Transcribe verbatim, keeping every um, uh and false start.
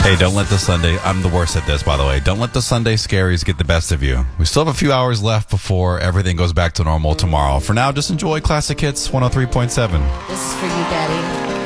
Hey, don't let the Sunday, I'm the worst at this, by the way. Don't let the Sunday scaries get the best of you. We still have a few hours left before everything goes back to normal tomorrow. For now, just enjoy Classic Hits one oh three point seven. This is for you, Daddy.